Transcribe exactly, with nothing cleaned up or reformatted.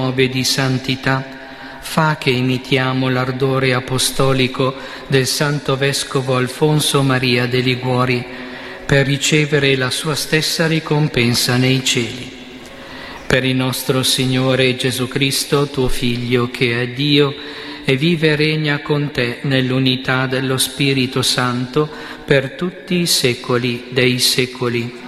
nuove di santità, fa che imitiamo l'ardore apostolico del Santo Vescovo Alfonso Maria de Liguori per ricevere la sua stessa ricompensa nei cieli. Per il nostro Signore Gesù Cristo, tuo Figlio, che è Dio e vive e regna con te nell'unità dello Spirito Santo per tutti i secoli dei secoli.